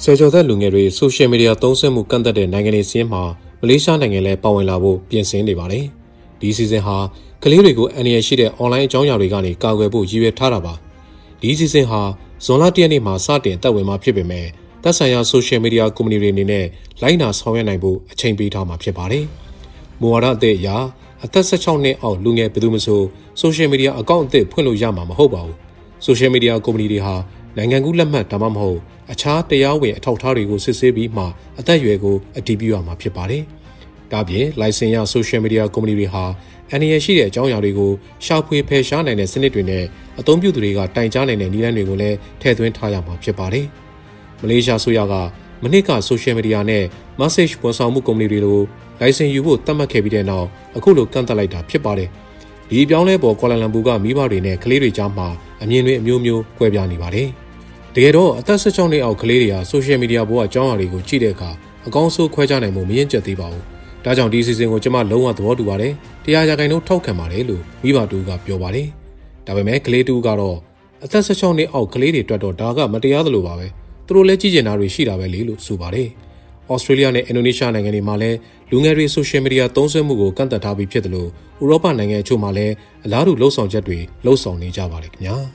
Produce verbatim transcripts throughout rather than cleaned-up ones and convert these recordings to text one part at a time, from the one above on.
ဆယ်ကျော်သက်လူငယ်တွေဆိုရှယ်မီဒီယာသုံးစွဲမှုကန့်သတ်တဲ့နိုင်ငံတွေစီးမှာမလေးရှားနိုင်ငံလည်းပါဝင်လာဖို့ပြင်ဆင်နေပါတယ်။ဒီစီစဉ်ဟာကလေးတွေကိုအန္တရာယ်ရှိတဲ့အွန်လိုင်းအကြောင်းအရာတွေကနေကာကွယ်ဖို့ရည်ရွယ်ထားတာပါ။ဒီစီစဉ်ဟာဇွန်လတရက်နေ့မှာစတင်သက်ဝင်မှာဖြစ်ပေမဲ့သက်ဆိုင်ရာဆိုရှယ်မီဒီယာကုမ္ပဏီတွေအနေနဲ့လိုင်းနာဆောင်ရွက်နိုင်ဖို့အချိန်ပေးထားမှာဖြစ်ပါတယ်။မူဝါဒအသစ်အရအသက်၁၆နှစ်အောက်လူငယ်ဘယ်သူမှဆိုဆိုရှယ်မီဒီယာအကောင့်အသစ်ဖွင့်လို့ရမှာမဟုတ်ပါဘူး။ဆိုရှယ်မီဒီယာကုမ္ပဏီတွေဟာနိုင်ငံကူးလက်မှတ်ဒါမှမဟုတ်အခြားတရားဝင်အထောက်အထားတွေကိုစစ်ဆေးပြီးမှအသက်အရွယ်ကိုအတည်ပြုရမှာဖြစ်ပါတယ်။ဒါပြင်လိုင်စင်ရဆိုရှယ်မီဒီယာကုမ္ပဏီတွေဟာအန္တရာယ်ရှိတဲ့အကြောင်းအရာတွေကိုရှာဖွေဖယ်ရှားနိုင်တဲ့စနစ်တွေနဲ့အသုံးပြုသူတွေကတိုင်ကြားနိုင်တဲ့နည်းလမ်းတွေကိုလည်းထည့်သွင်းထားရမှာဖြစ်ပါတယ်။မလေးရှားဆိုရကမနစ်ကဆိုရှယ်မီဒီယာနဲ့ message ဝန်ဆောင်မှုကုမ္ပဏီတွေကိုလိုင်စင်ယူဖို့သတ်မှတ်ခဲ့ပြီးတဲ့နောက်အခုလိုကန့်သတ်လိုက်တာဖြစ်ပါတယ်။ဒီအပြောင်းလဲပေါ်ကွာလာလမ်ပူကမိဘတွေနဲ့ကလေးတွေကြားမှာအမြင်တွေအမျိုးမျိုးကွဲပြားနေပါတယ်။တကယ်တော့အသက်၁၆နှစ်အောက်ကလေးတွေဟာဆိုရှယ်မီဒီယာပေါ်အကြောင်းအရာတွေကိုကြည့်တဲ့အခါအကောင်းဆုံးခွဲခြားနိုင်မှုမရင့်ကျက်သေးပါဘူး။ဒါကြောင့်ဒီစီစဉ်ကိုကျွန်မလုံးဝသဘောတူပါတယ်။တရားရာခိုင်နှုန်းထောက်ခံပါတယ်လို့မိဘတူကပြောပါတယ်။ဒါပေမဲ့ကလေးတူကတော့အသက်၁၆နှစ်အောက်ကလေးတွေအတွက်တော့ဒါကမတရားသလိုပါပဲ။သူတို့လည်းကြည်ကျင်တာတွေရှိတာပဲလေလို့ဆိုပါတယ်။ဩစတြေးလျနဲ့အင်ဒိုနီးရှားနိုင်ငံတွေမှာလည်းလူငယ်တွေဆိုရှယ်မီဒီယာသုံးစွဲမှုကိုကန့်သတ်ထားပြီးဖြစ်တယ်လို့ဥရောပနိုင်ငံအချို့မှာလည်းအလားတူလှုံ့ဆော်ချက်တွေလှုံ့ဆော်နေကြပါတယ်ခင်ဗျာ။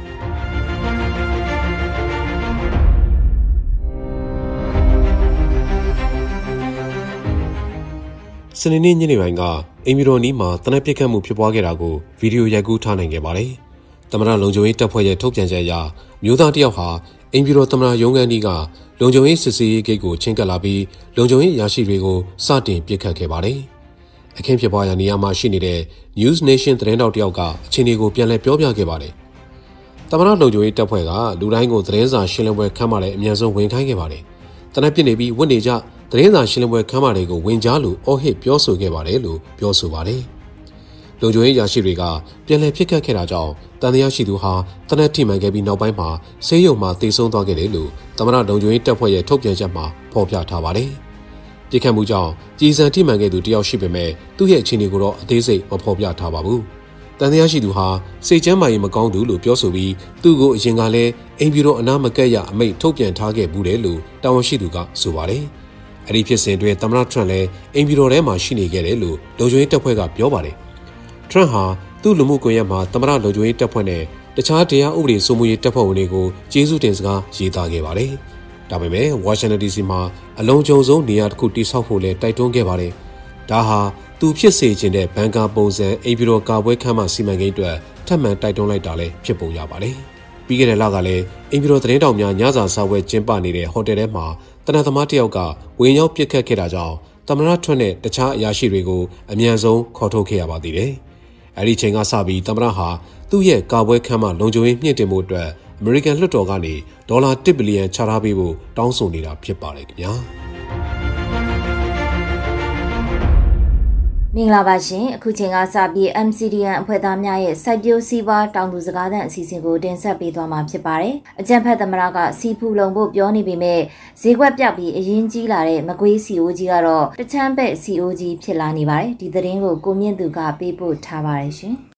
စနေနေ့ညနေပိုင်းကအင်မီရိုနီမှာတနက်ပစ်ခတ်မှုဖြစ်ပွားခဲ့တာကိုဗီဒီယိုရိုက်ကူးထားနိုင်ခဲ့ပါတယ်။သမ္မတလုံခြုံရေးတပ်ဖွဲ့ရဲ့ထုတ်ပြန်ချက်အရမျိုးသားတစ်ယောက်ဟာအင်မီရိုသမ္မတရုံးခန်းကြီးကလုံခြုံရေးစစ်ဆေးရေးဂိတ်ကိုချင်းကပ်လာပြီးလုံခြုံရေးအရာရှိတွေကိုစတင်ပစ်ခတ်ခဲ့ပါတယ်။အခင်းဖြစ်ပွားရာနေရာမှာရှိနေတဲ့ News Nation သတင်းတောက်တစ်ယောက်ကအခြေအနေကိုပြန်လည်ပြောပြခဲ့ပါတယ်။သမ္မတလုံခြုံရေးတပ်ဖွဲ့ကလူတိုင်းကိုသတင်းစာရှင်းလင်းပွဲခန်းမှာလည်းအမြန်ဆုံးဝင်ခိုင်းခဲ့ပါတယ်။တနက်ပစ်နေပြီးဝတ်နေကြသတင်းစာရှင်းလင်းပွဲခန်းမတွေကိုဝင်ကြားလို့အော်ဟစ်ပြောဆိုခဲ့ပါတယ်လို့ပြောဆိုပါတယ်။လုံခြုံရေးရာရှိတွေကပြန်လည်ဖြစ်ခတ်ခဲ့တာကြောင့်တန်တရားရှိသူဟာတနက်ထိမှန်ခဲ့ပြီးနောက်ပိုင်းမှာဆေးရုံမှာတေဆုံးသွားခဲ့တယ်လို့သမ္မတလုံခြုံရေးတပ်ဖွဲ့ရဲ့ထုတ်ပြန်ချက်မှာဖော်ပြထားပါတယ်။ပြစ်ခတ်မှုကြောင့်ကြီးစံထိမှန်ခဲ့သူတယောက်ရှိပေမဲ့သူ့ရဲ့အခြေအနေကိုတော့အသေးစိတ်မဖော်ပြထားပါဘူး။တန်တရားရှိသူဟာစိတ်ကျန်းမာရေးမကောင်းသူလို့ပြောဆိုပြီးသူ့ကိုအရင်ကလည်းအိမ်ပြည်တော်အနားမကက်ရအမိန့်ထုတ်ပြန်ထားခဲ့ဘူးတယ်လို့တာဝန်ရှိသူကဆိုပါတယ်။အဲ့ဒီဖြစ်စဉ်တွင်သမ္မတထရန့်လည်းအိမ်ပြည်တော်ထဲမှာရှိနေခဲ့တယ်လို့လုံခြုံရေးတပ်ဖွဲ့ကပြောပါတယ်။ထရန့်ဟာသူ့လူမှုကွန်ရက်မှာသမ္မတလုံခြုံရေးတပ်ဖွဲ့နဲ့တခြားတရားဥပဒေစိုးမိုးရေးတပ်ဖွဲ့ဝင်တွေကိုကျေးဇူးတင်စကားရေးသားခဲ့ပါတယ်။ဒါပေမဲ့ဝါရှင်တန်ဒီစီမှာအလုံးစုံဆုံးနေရာတစ်ခုတိစောက်ဖို့လည်းတိုက်တွန်းခဲ့ပါတယ်။ဒါဟာသူဖြစ်စေချင်တဲ့ဘန်ကာပုံစံအိမ်ပြည်တော်ကာပွဲခန်းမစီမံကိန်းအတွက်ထပ်မံတိုက်တွန်းလိုက်တာလည်းဖြစ်ပုံရပါတယ်။ပြီးခဲ့တဲ့လကလည်းအိမ်ပြည်တော်သတင်းတောင်များညစာစားပွဲကျင်းပနေတဲ့ဟိုတယ်ထဲမှာတနက်သမားတယောက်ကဝင်ရောက်ပစ်ခတ်ခဲ့တာကြောင့်သမ္မတထွန်းနဲ့တခြားအရာရှိတွေကိုအမြန်ဆုံးခေါ်ထုတ်ခဲ့ရပါသေးတယ်။အဲဒီချိန်ကစပြီးသမ္မတဟာသူ့ရဲ့ကာပွဲခန်းမလုံခြုံရေးမြင့်တင်မှုအတွက်အမေရိကန်လွှတ်တော်ကနေဒေါ်လာတစ်ဘီလီယံချထားပေးဖို့တောင်းဆိုနေတာဖြစ်ပါတယ်ခင်ဗျာ။မင်္ဂလာပါရှင်အခုချိန်ကစပြီး M C D N အဖွဲ့သားများရဲ့စိုက်ပျိုးစီးပွားတောင်သူစကားသံအစီအစဉ်ကိုတင်ဆက်ပေးသွားမှာဖြစ်ပါတယ်။အကြံဖက်သမရကစီဖူလုံဖို့ပြောနေပေမဲ့ဈေးကွက်ပြောက်ပြီးအရင်ကြီးလာတဲ့မကွေး C O G ကတော့တချမ်းဘက် C O G ဖြစ်လာနေပါတယ်။ဒီသတင်းကိုကိုမြင့်သူကပေးပို့ထားပါတယ်ရှင်။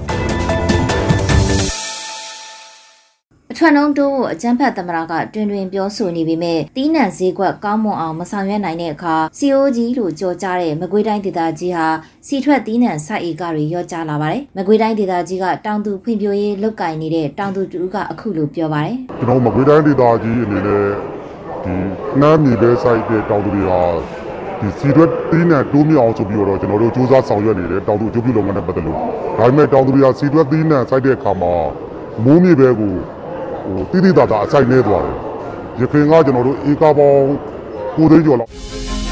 အထွတ်နှုံးတိုးကိုအကြမ်းဖက်သမရကတွင်တွင်ပြောဆိုနေပေမဲ့တီးနှံဈေးကွက်ကောင်းမွန်အောင်မဆောင်ရွက်နိုင်တဲ့အခါ C O G လို့ကြော်ကြားတဲ့မကွေးတိုင်းဒေသကြီးဟာစီထွက်တီးနှံစိုက်ဧကတွေရော့ကျလာပါတယ်။မကွေးတိုင်းဒေသကြီးကတောင်သူဖွံ့ဖြိုးရေးလုပ်ကိုင်နေတဲ့တောင်သူတူကအခုလိုပြောပါတယ်။ကျွန်တော်မကွေးတိုင်းဒေသကြီးအနေနဲ့ဒီနှမ်းမြေပဲစိုက်တဲ့တောင်သူတွေဟာဒီစီထွက်တီးနှံတိုးမြအောင်ဆိုပြီးတော့ကျွန်တော်တို့စူးစမ်းဆောင်ရွက်နေတယ်တောင်သူအကျိုးပြုလုပ်ငန်းနဲ့ပတ်သက်လို့ဒါပေမဲ့တောင်သူတွေကစီထွက်တီးနှံစိုက်တဲ့အခါမှာမိုးမြေပဲကိုဟိုတိတိတသာအစိုက်နေသွားတယ်ရခိုင်ကကျွန်တော်တို့ဧကပေါင်းကိုသိန်းကျော်လောက်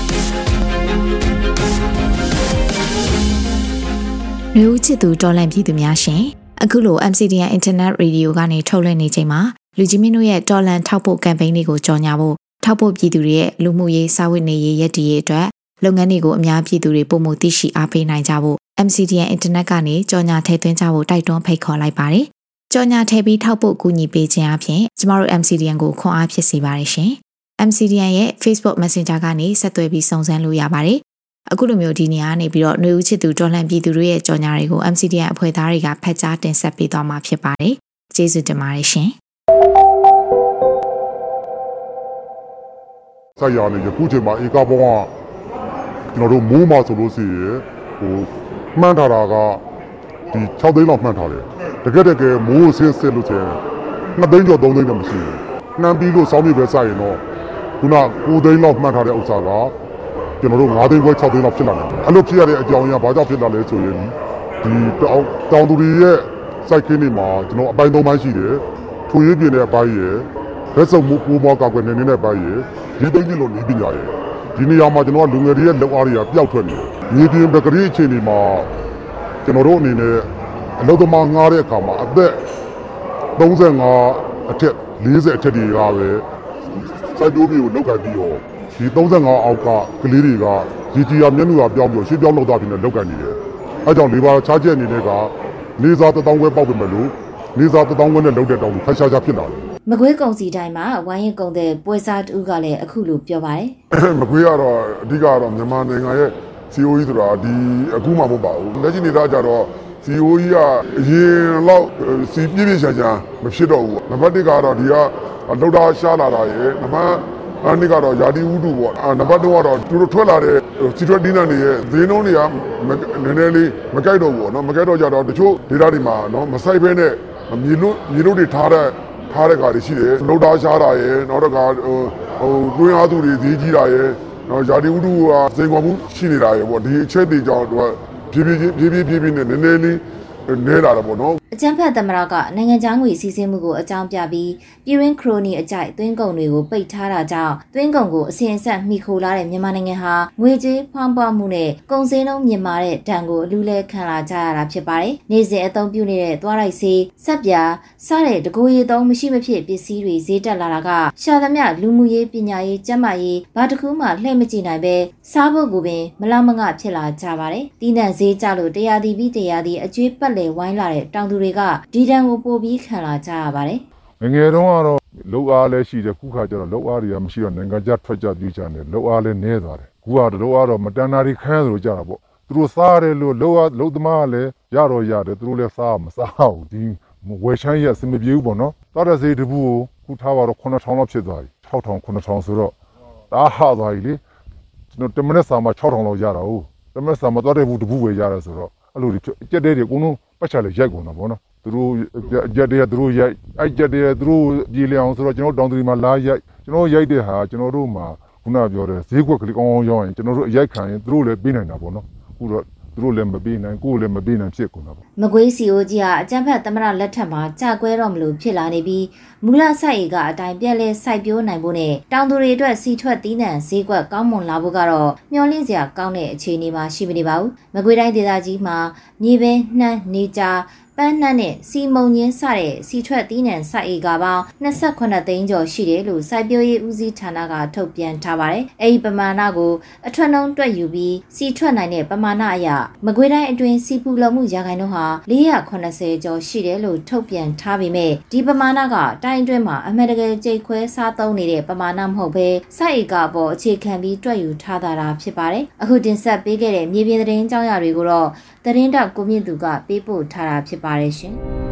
လူဦးချစ်သူတော်လန့်ပြည်သူများရှင်အခုလို M C D N Internet Radio ကနေထုတ်လွှင့်နေချိန်မှာလူကြီးမင်းတို့ရဲ့တော်လန့်ထောက်ပို့ campaign တွေကိုကြော်ညာဖို့ထောက်ပို့ပြည်သူတွေရဲ့လူမှုရေးစာဝတ်နေရေးရည်တည်ရေးအတွက်လုပ်ငန်းတွေကိုအများပြည်သူတွေပုံမှုသိရှိအားပေးနိုင်ကြဖို့ M C D N Internet ကနေကြော်ညာထည့်သွင်းကြဖို့တိုက်တွန်းဖိတ်ခေါ်လိုက်ပါတယ်ကြော်ညာထည့်ပြီးထောက်ပို့ကူညီပေးခြင်းအပြင်ကျမတို့ M C D N ကိုခွန်အားဖြစ်စေပါတယ်ရှင်။ M C D N ရဲ့ Facebook Messenger ကနေဆက်သွယ်ပြီးစုံစမ်းလို့ရပါတယ်။အခုလိုမျိုးဒီနေရာနေပြီးတော့ຫນွေဦးချစ်သူတော်လှန်ပြည်သူတို့ရဲ့ကြော်ညာတွေကို M C D N အဖွဲ့သားတွေကဖတ်ကြားတင်ဆက်ပေးသွားမှာဖြစ်ပါတယ်။ကျေးဇူးတင်ပါတယ်ရှင်။စိုက်ရနေအခုချိန်မှာဧကပေါင်းကကျွန်တော်တို့မိုးမှာဆိုလို့ရှိရင်ဟိုမှန်းထားတာကဒီ၆သိန်းလောက်မှန်းထားတယ်တကယ်တကယ်မိုးဆင်းစစ်လို့ဆိုရင်နှစ်သိန်းကျော်သုံးသိန်းတော့မရှိဘူးနှမ်းပြီးလို့စောင်းပြပဲစိုက်ရင်တော့ခုနကိုသိန်းလောက်မှန်းထားတဲ့ဥစ္စာကကျွန်တော်တို့၅သိန်းခွဲ၆သိန်းလောက်ဖြစ်လာတယ်အဲ့လိုဖြစ်ရတဲ့အကြောင်းအရာဘာကြောင့်ဖြစ်လာလဲဆိုရင်ဒီတောင်တောင်သူတွေရဲ့စိုက်ခင်းတွေမှာကျွန်တော်အပိုင်းသုံးပိုင်းရှိတယ်ထွေရွေးပြင်းတဲ့အပိုင်းရယ်လက်စုပ်မှုပိုးပွားကောက်ွယ်နေနေတဲ့ပိုင်းရယ်ဒီသိန်းကြီးလို့နေပညာရယ်ဒီနေရာမှာကျွန်တော်ကလူငယ်တွေရဲ့လောက်အားတွေကပျောက်ထွက်နေတယ်မြေပြင်ပကတိအခြေအနေမှာကျွန်တော်တို့အနေနဲ့အလုပ်သမားငားတဲ့အခါမှာအသက်သုံး၅အထက်၄၀အထက်တွေကပဲစိုက်ပျိုးပြီးကိုလောက်ကန်ပြီးတော့ဒီသုံး၅အောက်ကကလေးတွေကရေကြီးရမျက်နှာပြောင်းပြီးရှင်းပြောင်းလောက်သားပြီးနဲ့လောက်ကန်နေတယ်အဲကြောင့်လေဘာချားချက်အနေနဲ့ကနေစားတစ်တောင်းခွဲပေါက်ပြင်မယ်လို့နေစားတစ်တောင်းခွဲနဲ့လောက်တဲ့တောင်းကိုဖတ်ရှားရှားဖြစ်လာတယ်မကွေးကုံစီတိုင်းမှာဝိုင်းရင်ကုံတဲ့ပွဲစားတူကလည်းအခုလိုပြောပါတယ်မကွေးကတော့အဓိကတော့မြန်မာနိုင်ငံရဲ့ စီ အို အီ ဆိုတာဒီအခုမှမဟုတ်ပါဘူးလက်ရှိနေတာကြတော့ စီ အို အီ ကအရင်လောက်စီပြည့်ပြည့်ချာချာမဖြစ်တော့ဘူးနံပါတ်တစ်ကတော့ဒီကလောက်တာရှားလာတာရယ်နံပါတ်အဲ့ဒီကတော့ယာတီဝုဒ္ဓပေါ့နံပါတ်သုံးကတော့သူတို့ထွက်လာတဲ့စီထွတ်ဒီနန်တွေရဲ့ဈေးနှုန်းတွေကနည်းနည်းလေးမကြိုက်တော့ဘူးပေါ့နော်မကြိုက်တော့ကြတော့တချို့ဒေသတွေမှာနော်မဆိုင်ဘဲနဲ့မြေလို့မြေလို့တွေထားတဲ့ထားတဲ့ကားတွေရှိတယ်လောက်တာရှားတာရယ်နောက်တော့ကဟိုဟိုတွင်းအားသူတွေဈေးကြီးတာရယ်နော်ယာတီဝုဒ္ဓကစိန်ခေါ်မှုရှိနေတာရယ်ပေါ့ဒီအချက်တွေကြောင့်သူကဖြည်းဖြည်းဖြည်းဖြည်းဖြည်းဖြည်းနဲ့နည်းနည်းလေးနဲလာတယ်ပေါ့နော်အကြံဖတ်သမရကနိုင်ငံခြားငွေစီးဆင်းမှုကိုအကြောင်းပြပြီးပြည်ရင်းခရိုနီအကြိုက်သွင်းကုန်တွေကိုပိတ်ထားတာကြောင့်သွင်းကုန်ကိုအစဉ်အဆက်မှီခိုလာတဲ့မြန်မာနိုင်ငံဟာငွေကြေးဖောင်းပွားမှုနဲ့ကုန်စည်နှုန်းမြင့်မာတဲ့ဒဏ်ကိုအလူးလဲခံလာကြရတာဖြစ်ပါတယ်။နေ့စဉ်အသုံးပြုနေတဲ့သွားရိုက်ဆေးဆက်ပြားစတဲ့တကိုယ်ရည်သုံးမရှိမဖြစ်ပစ္စည်းတွေဈေးတက်လာတာကရှာသမျှလူမှုရေးပညာရေးကျန်းမာရေးဘာတစ်ခုမှလှည့်မကြည့်နိုင်ပဲစားဖို့ကိုပင်မလောက်မငဖြစ်လာကြပါတယ်။တီးနှံဈေးကျလို့တရားသည်ပြီးတရားသည်အကျွေးပတ်လည်ဝိုင်းလာတဲ့တောင်သူတွေကဒီတန်ကိုပို့ပြီးခံလာကြရပါတယ်။ငငယ်တုန်းကတော့လောက်အားလည်းရှိတယ်ခုခါကျတော့လောက်အားတွေကမရှိတော့နိုင်ငံခြားထွက်ကြပြေးကြတယ်လောက်အားလည်းနည်းသွားတယ်။ခုကတော့လောက်အားတော့မတန်တာတွေခဲသလိုကြတာပေါ့။သူတို့စားတယ်လို့လောက်အားလောက်သမားကလည်းရတော့ရတယ်သူတို့လည်းစားမစားဘူးဒီဝယ်ချမ်းရအစမပြေဘူးပေါ့နော်။တော်တဲ့စေးတပူကိုခုထားပါတော့ခုနှစ်ထောင်လောက်ဖြစ်သွားပြီ။ခြောက်ထောင်ခုနှစ်ထောင်ဆိုတော့ဒါဟာသွားပြီလေ။ကျွန်တော်တမနက်စာမှာခြောက်ထောင်လောက်ရတာဟုတ်။တမနက်စာမှာတော်တဲ့ဘူးတပူပဲရတယ်ဆိုတော့အဲ့လိုဒီကြက်တဲ့တွေအကုန်လုံးပတ်ချလေရိုက်ကုန်တာပေါ့နော်သူတို့ကြက်တဲ့သူတို့ရိုက်အဲ့ကြက်တဲ့သူတို့ပြေးလျအောင်ဆိုတော့ကျွန်တော်တောင်သူတွေမှာလာရိုက်ကျွန်တော်ရိုက်တဲ့ဟာကျွန်တော်တို့မှာခုနပြောတဲ့ဈေးကွက်ကလေးကောင်းကောင်းရောင်းရင်ကျွန်တော်တို့အရိုက်ခံရင်သူတို့လည်းပေးနိုင်တာပေါ့နော်အခုတော့သူတို့လည်းမပေးနိုင်ကိုယ်လည်းမပေးနိုင်ဖြစ်ကုန်တာပေါ့မကွေးစီအိုကြီးဟာအကြံဖတ်သမရလက်ထက်မှာကြာကွဲတော့မလို့ဖြစ်လာနေပြီးမူလစိုက်အေကအတိုင်းပြက်လဲစိုက်ပျိုးနိုင်ဖို့နဲ့တောင်သူတွေအတွက်စီထွက်တီးနှံဈေးကွက်ကောင်းမွန်လာဖို့ကတော့မျှော်လင့်စရာကောင်းတဲ့အခြေအနေမှာရှိမနေပါဘူးမကွေးတိုင်းဒေသကြီးမှာမြေပဲနှမ်းနေကြပန်းနှံ့နဲ့စီမုံညင်းစတဲ့စီထွက်တီးနှံစိုက်အေကပေါင်း၂၈သိန်းကျော်ရှိတယ်လို့စိုက်ပျိုးရေးဦးစီးဌာနကထုတ်ပြန်ထားပါတယ်။အဲဒီပမာဏကိုအထွက်နှုန်းတွက်ယူပြီးစီထွက်နိုင်တဲ့ပမာဏအရမကွေးတိုင်းအတွင်းစီပူလုံမှုရာခိုင်နှုန်းဟာ၄၇၀ကျော်ရှိတယ်လို့ထုတ်ပြန်ထားပေမဲ့ဒီပမာဏကတိုင်းအတွင်းမှာအမှန်တကယ်ကြိတ်ခွဲစားသုံးနေတဲ့ပမာဏမဟုတ်ဘဲစိုက်အေကအပေါ်အခြေခံပြီးတွက်ယူထားတာဖြစ်ပါတယ်။အခုတင်ဆက်ပေးခဲ့တဲ့မြေပြင်သတင်းအကြောင်းအရာတွေကိုတော့သတင်းတောက်ကိုမြင့်သူကပေးပို့ထားတာဖြစ်ပါတယ်ရှင်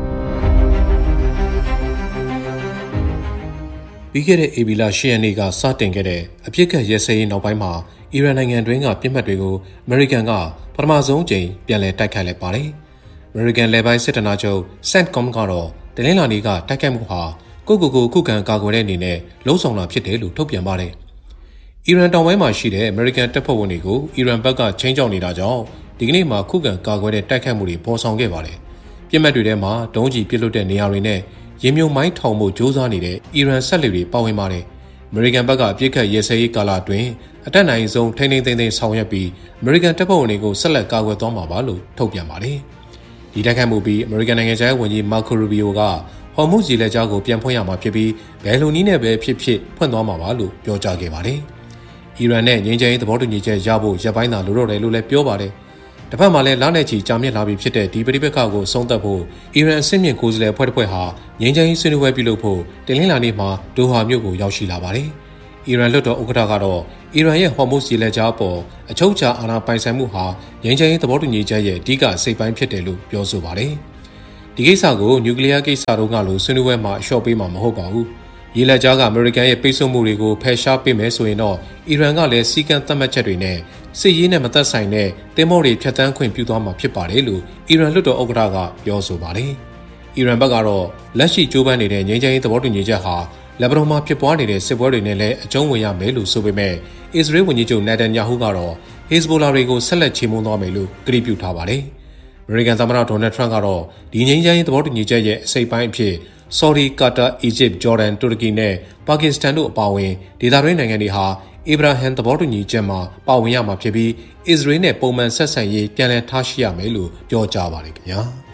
ပြီးခဲ့တဲ့ဧပြီလ၈ရက်နေ့ကစတင်ခဲ့တဲ့အပြစ်ကတ်ရဲစဲရေးနောက်ပိုင်းမှာအီရန်နိုင်ငံတွင်းကပြစ်မှတ်တွေကိုအမေရိကန်ကပထမဆုံးအကြိမ်ပြန်လည်တိုက်ခိုက်လိုက်ပါတယ်။အမေရိကန်လေပိုင်းစစ်ဌာနချုပ် CENTCOM ကတော့တနင်္လာနေ့ကတိုက်ခိုက်မှုဟာကိုကိုကိုခုခံကာကွယ်တဲ့အနေနဲ့လှုံ့ဆော်တာဖြစ်တယ်လို့ထုတ်ပြန်ပါတယ်။အီရန်တောင်ပိုင်းမှာရှိတဲ့အမေရိကန်တပ်ဖွဲ့ဝင်တွေကိုအီရန်ဘက်ကချင်းချောက်နေတာကြောင့်ဒီကနေ့မှာခုခံကာကွယ်တဲ့တိုက်ခိုက်မှုတွေပေါ်ဆောင်ခဲ့ပါတယ်။ပြစ်မှတ်တွေထဲမှာဒုံးကျည်ပစ်လွတ်တဲ့နေရာတွေနဲ့ရေမြုံမိုင်းထောင်မှုစ조사နေတဲ့အီရန်ဆက်လက်တွေပါဝင်ပါတယ်။အမေရိကန်ဘက်ကအပြစ်ခတ်ရဲစဲရေးကာလအတွင်းအတက်နိုင်ဆုံးထိန်းထိန်းသိမ်းသိမ်းဆောင်ရွက်ပြီးအမေရိကန်တပ်ဖွဲ့ဝင်တွေကိုဆက်လက်ကာကွယ်သွားမှာပါလို့ထုတ်ပြန်ပါတယ်။ဒီတိုက်ခိုက်မှုပြီးအမေရိကန်နိုင်ငံခြားရေးဝန်ကြီးမာကိုရူဘီယိုကဟော်မုဇ်ရေလက်ကြားကိုပြန်ဖွင့်ရမှာဖြစ်ပြီးဘယ်လိုနည်းနဲ့ပဲဖြစ်ဖြစ်ဖွင့်သွားမှာပါလို့ပြောကြားခဲ့ပါတယ်။အီရန်နဲ့ငြိမ်းချမ်းရေးသဘောတူညီချက်ရဖို့ရပ်ပိုင်းသာလိုတော့တယ်လို့လည်းပြောပါတယ်။တစ်ဖက်မှာလည်းလနဲ့ချီကြာမြင့်လာပြီဖြစ်တဲ့ဒီပဋိပက္ခကိုဆုံးသက်ဖို့အီရန်အဆင့်မြင့်ကိုယ်စားလှယ်အဖွဲ့တစ်ဖွဲ့ဟာငြိမ်းချမ်းရေးဆွေးနွေးပွဲပြုလုပ်ဖို့တင်လင်းလာနေ့မှာဒိုဟာမြို့ကိုရောက်ရှိလာပါတယ်။အီရန်လွှတ်တော်ဥက္ကဋ္ဌကတော့အီရန်ရဲ့ဟော်မုဇ်ရေလက်ကြားပေါ်အချုပ်အခြာအာဏာပိုင်ဆိုင်မှုဟာငြိမ်းချမ်းရေးသဘောတူညီချက်ရဲ့အဓိကစိတ်ပိုင်းဖြစ်တယ်လို့ပြောဆိုပါတယ်။ဒီကိစ္စကိုနျူကလ িয়ার ကိစ္စတို့ကလို့ဆွေးနွေးပွဲမှာအလျှော့ပေးမှာမဟုတ်ပါဘူး။ရေလက်ကြားကအမေရိကန်ရဲ့ပိတ်ဆို့မှုတွေကိုဖယ်ရှားပေးမယ်ဆိုရင်တော့အီရန်ကလည်းစီကံသတ်မှတ်ချက်တွေနဲ့စစ်ရေးနဲ့မသက်ဆိုင်တဲ့တင်မောတွေဖျက်ဆီးခွင့်ပြုသွားမှာဖြစ်ပါတယ်လို့အီရန်လွှတ်တော်ဥက္ကဋ္ဌကပြောဆိုပါတယ်။အီရန်ဘက်ကတော့လက်ရှိကြိုးပမ်းနေတဲ့ငြိမ်းချမ်းရေးသဘောတူညီချက်ဟာလက်ဘနွန်မှာဖြစ်ပွားနေတဲ့စစ်ပွဲတွေနဲ့လည်းအကျုံးဝင်ရမယ်လို့ဆိုပေမဲ့အစ္စရေးဝန်ကြီးချုပ်နေတန်ယာဟုကတော့ဟစ်ဇ်ဘိုလာတွေကိုဆက်လက်ချေမှုန်းသွားမယ်လို့ကတိပြုထားပါတယ်။အမေရိကန်သမ္မတဒေါ်နယ်ထရန့်ကတော့ဒီငြိမ်းချမ်းရေးသဘောတူညီချက်ရဲ့အစိပ်ပိုင်းအဖြစ်ဆော်ဒီ၊ကာတာ၊အီဂျစ်၊ဂျော်ဒန်၊တူရကီနဲ့ပါကစ္စတန်တို့အပါအဝင်ဒေသတွင်းနိုင်ငံတွေဟာအီဗရာဟမ်သဘောတူညီချက်မှာပါဝင်ရမှာဖြစ်ပြီးအစ္စရေးနဲ့ပုံမှန်ဆက်ဆံရေးပြန်လည်ထားရှိရမယ်လို့ပြောကြားပါတယ်ခင်ဗျာ။